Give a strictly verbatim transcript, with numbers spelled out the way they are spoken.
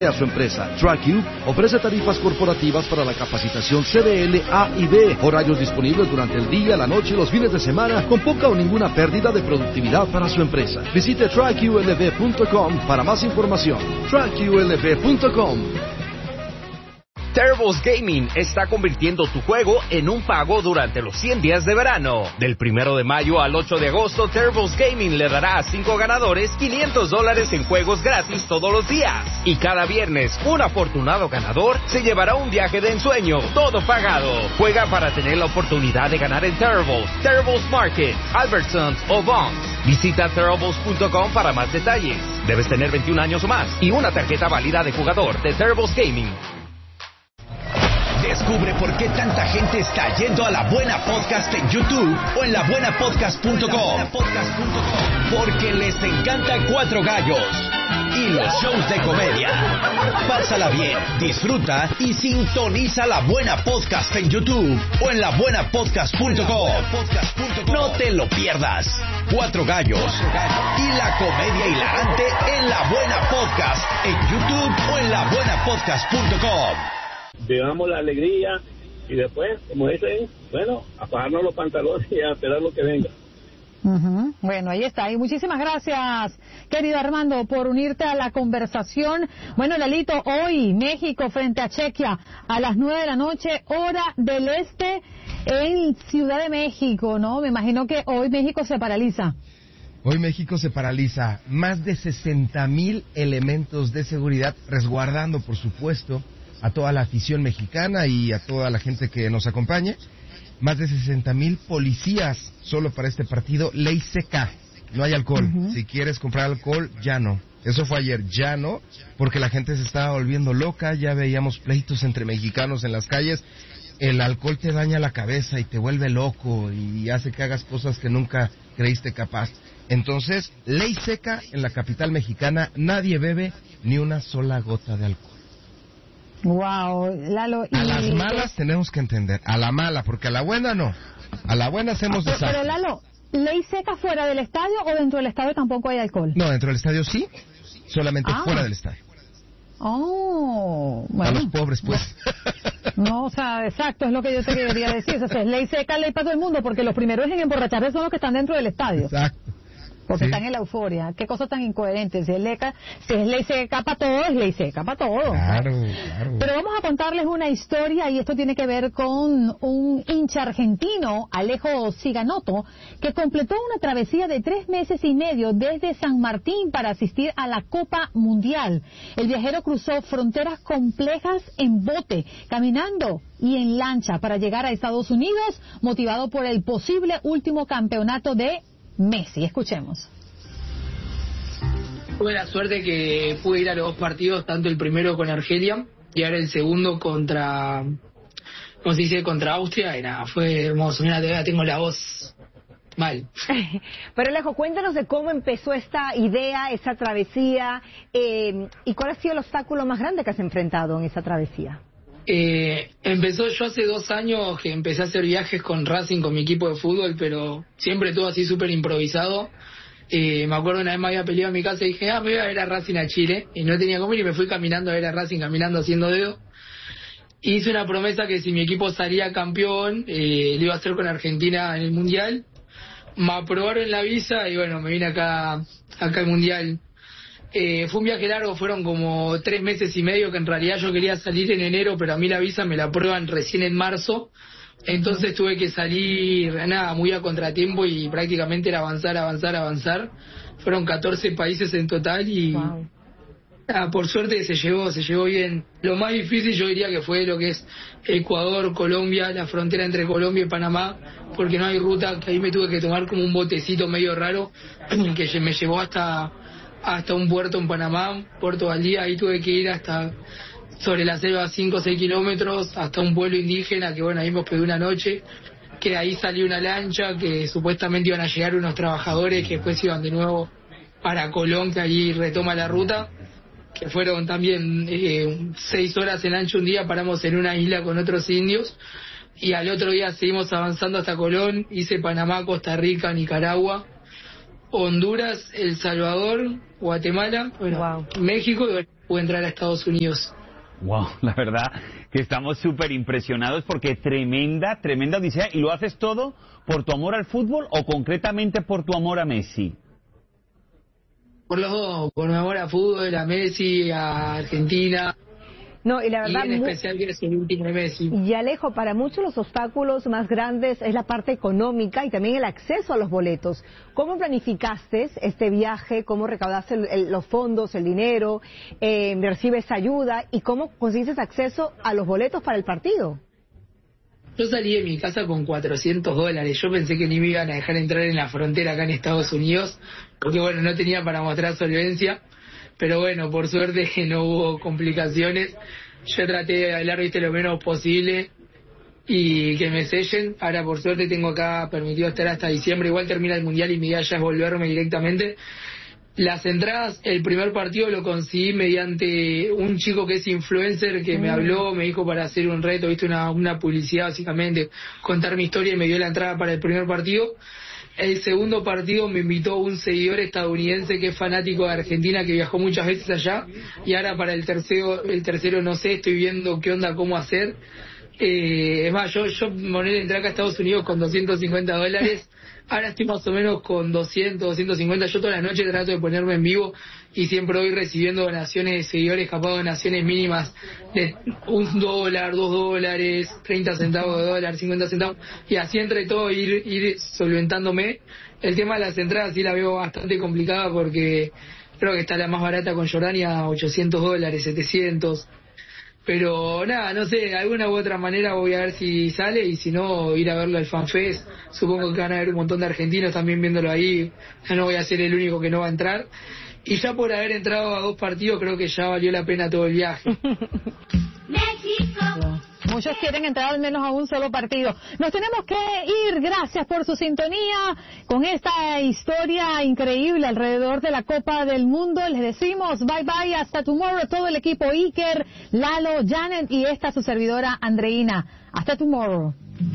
a su empresa. TrackU ofrece tarifas corporativas para la capacitación C D L, A y B, horarios disponibles durante el día, la noche y los fines de semana, con poca o ninguna pérdida de productividad para su empresa. Visite track U L V punto com para más información. track U L V punto com. Terribles Gaming está convirtiendo tu juego en un pago durante los cien días de verano. Del primero de mayo al ocho de agosto, Terribles Gaming le dará a cinco ganadores quinientos dólares en juegos gratis todos los días. Y cada viernes, un afortunado ganador se llevará un viaje de ensueño, todo pagado. Juega para tener la oportunidad de ganar en Terribles, Terribles Market, Albertsons o Bonds. Visita terribles punto com para más detalles. Debes tener veintiún años o más y una tarjeta válida de jugador de Terribles Gaming. Descubre por qué tanta gente está yendo a La Buena Podcast en YouTube o en la buena podcast punto com. Porque les encanta Cuatro Gallos y los shows de comedia. Pásala bien, disfruta y sintoniza La Buena Podcast en YouTube o en la buena podcast punto com. No te lo pierdas. Cuatro Gallos y la comedia hilarante en La Buena Podcast en YouTube o en la buena podcast punto com. Vivamos la alegría y después, como dicen, bueno, a bajarnos los pantalones y a esperar lo que venga. Uh-huh. Bueno, ahí está. Y muchísimas gracias, querido Armando, por unirte a la conversación. Bueno, Lalito, hoy México frente a Chequia a las nueve de la noche, hora del este, en Ciudad de México, ¿no? Me imagino que hoy México se paraliza. Hoy México se paraliza. Más de sesenta mil elementos de seguridad resguardando, por supuesto, a toda la afición mexicana y a toda la gente que nos acompañe. Más de sesenta mil policías solo para este partido. Ley seca, no hay alcohol. Uh-huh. Si quieres comprar alcohol, ya no. Eso fue ayer, ya no, porque la gente se estaba volviendo loca. Ya veíamos pleitos entre mexicanos en las calles. El alcohol te daña la cabeza y te vuelve loco y hace que hagas cosas que nunca creíste capaz. Entonces, ley seca en la capital mexicana. Nadie bebe ni una sola gota de alcohol. Wow, Lalo. Y... A las malas tenemos que entender, a la mala, porque a la buena no. A la buena hacemos pero, desastre. pero Lalo, ¿ley seca fuera del estadio o dentro del estadio tampoco hay alcohol? No, dentro del estadio sí, solamente ah. fuera del estadio. Oh, bueno. A los pobres, pues. No, o sea, exacto, es lo que yo te quería decir. O sea, es ley seca, ley para todo el mundo, porque los primeros en emborracharse son los que están dentro del estadio. Exacto. Porque sí. están en la euforia. Qué cosa tan incoherente. Si es, leca, si es ley seca para todo, es ley seca para todo. Claro, claro. Pero vamos a contarles una historia, y esto tiene que ver con un hincha argentino, Alejo Ciganotto, que completó una travesía de tres meses y medio desde San Martín para asistir a la Copa Mundial. El viajero cruzó fronteras complejas en bote, caminando y en lancha para llegar a Estados Unidos, motivado por el posible último campeonato de Messi. Escuchemos. Tuve la suerte que pude ir a los dos partidos, tanto el primero con Argelia y ahora el segundo contra, ¿cómo se dice? Contra Austria. Y nada, fue hermoso. Mira, todavía tengo la voz mal. Pero Alejo, cuéntanos de cómo empezó esta idea, esa travesía, eh, y cuál ha sido el obstáculo más grande que has enfrentado en esa travesía. Eh, empezó yo hace dos años que empecé a hacer viajes con Racing, con mi equipo de fútbol, pero siempre todo así súper improvisado. Eh, me acuerdo una vez me había peleado en mi casa y dije, ah, me voy a ver a Racing a Chile, y no tenía cómo ir y me fui caminando a ver a Racing, caminando haciendo dedo. Hice una promesa que si mi equipo salía campeón, eh, lo iba a hacer con Argentina en el Mundial. Me aprobaron la visa y bueno, me vine acá, acá al Mundial. Eh, fue un viaje largo, fueron como tres meses y medio, que en realidad yo quería salir en enero, pero a mí la visa me la aprueban recién en marzo, entonces tuve que salir, nada, muy a contratiempo y prácticamente era avanzar, avanzar, avanzar. Fueron catorce países en total y wow. nada, por suerte se llevó, se llevó bien. Lo más difícil yo diría que fue lo que es Ecuador, Colombia, la frontera entre Colombia y Panamá, porque no hay ruta, que ahí me tuve que tomar como un botecito medio raro que me llevó hasta hasta un puerto en Panamá, Puerto Valdía. Ahí tuve que ir hasta sobre la selva cinco o seis kilómetros hasta un pueblo indígena que bueno, ahí me hospedé una noche, que de ahí salió una lancha que supuestamente iban a llegar unos trabajadores que después iban de nuevo para Colón, que allí retoma la ruta, que fueron también eh, seis horas en lancha un día, paramos en una isla con otros indios y al otro día seguimos avanzando hasta Colón. Hice Panamá, Costa Rica, Nicaragua, Honduras, El Salvador, Guatemala, bueno, wow. México, y pude entrar a Estados Unidos. Wow, la verdad que estamos súper impresionados porque tremenda, tremenda odisea. ¿Y lo haces todo por tu amor al fútbol o concretamente por tu amor a Messi? Por los dos, por mi amor a fútbol, a Messi, a Argentina. No, y la verdad, y en especial que es el último de Messi. Y Alejo, para muchos los obstáculos más grandes es la parte económica y también el acceso a los boletos. ¿Cómo planificaste este viaje? ¿Cómo recaudaste el, el, los fondos, el dinero? Eh, ¿Recibes ayuda? ¿Y cómo conseguiste acceso a los boletos para el partido? Yo salí de mi casa con cuatrocientos dólares. Yo pensé que ni me iban a dejar entrar en la frontera acá en Estados Unidos, porque bueno, no tenía para mostrar solvencia. Pero bueno, por suerte que no hubo complicaciones. Yo traté de hablar, viste, lo menos posible y que me sellen. Ahora por suerte tengo acá permitido estar hasta diciembre. Igual termina el mundial y mi idea ya es volverme directamente. Las entradas, el primer partido lo conseguí mediante un chico que es influencer que me habló, me dijo para hacer un reto, viste, una, una publicidad básicamente, contar mi historia y me dio la entrada para el primer partido. El segundo partido me invitó un seguidor estadounidense que es fanático de Argentina, que viajó muchas veces allá, y ahora para el tercero, el tercero no sé, estoy viendo qué onda, cómo hacer. Eh, es más, yo, yo me entré acá a Estados Unidos con doscientos cincuenta dólares, ahora estoy más o menos con doscientos, doscientos cincuenta, yo toda la noche trato de ponerme en vivo y siempre voy recibiendo donaciones de seguidores, capaz donaciones mínimas de un dólar, dos dólares, treinta centavos de dólar, cincuenta centavos, y así entre todo ir, ir solventándome. El tema de las entradas sí la veo bastante complicada porque creo que está la más barata con Jordania, ochocientos dólares, setecientos. Pero nada, no sé, de alguna u otra manera voy a ver si sale y si no, ir a verlo al FanFest. Supongo que van a haber un montón de argentinos también viéndolo ahí. Ya no voy a ser el único que no va a entrar. Y ya por haber entrado a dos partidos creo que ya valió la pena todo el viaje. México. Muchos quieren entrar al menos a un solo partido. Nos tenemos que ir. Gracias por su sintonía con esta historia increíble alrededor de la Copa del Mundo. Les decimos bye bye, hasta tomorrow. Todo el equipo Iker, Lalo, Janet y esta su servidora Andreina. Hasta tomorrow.